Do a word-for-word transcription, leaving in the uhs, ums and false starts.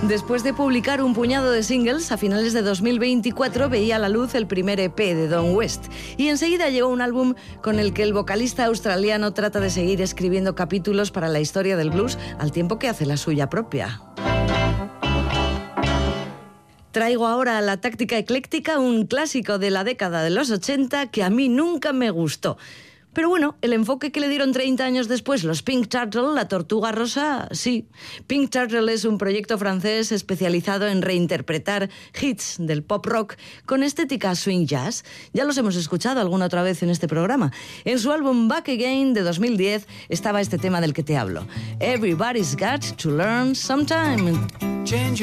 Después de publicar un puñado de singles, a finales de dos mil veinticuatro veía a la luz el primer E P de Don West. Y enseguida llegó un álbum con el que el vocalista australiano trata de seguir escribiendo capítulos para la historia del blues al tiempo que hace la suya propia. Traigo ahora a la táctica ecléctica un clásico de la década de los ochenta que a mí nunca me gustó. Pero bueno, el enfoque que le dieron treinta años después los Pink Turtle, la Tortuga Rosa, sí. Pink Turtle es un proyecto francés especializado en reinterpretar hits del pop rock con estética swing jazz. Ya los hemos escuchado alguna otra vez en este programa. En su álbum Back Again de dos mil diez estaba este tema del que te hablo. Everybody's got to learn sometime. Change